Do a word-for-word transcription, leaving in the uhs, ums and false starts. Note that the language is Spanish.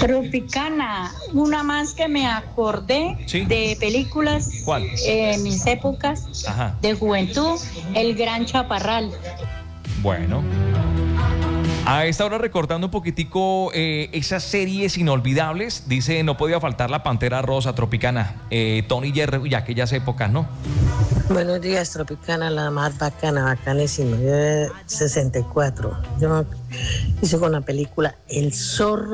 Tropicana, una más que me acordé ¿Sí? de películas ¿Cuál? en eh, mis épocas Ajá. de juventud, El Gran Chaparral. Bueno. A esta hora recordando un poquitico eh, esas series inolvidables, dice no podía faltar La Pantera Rosa, Tropicana, eh, Tony Jerry y aquellas épocas, ¿no? Buenos días, Tropicana, la más bacana, bacanísima. Yo de sesenta y cuatro. Yo hice con la película El Zorro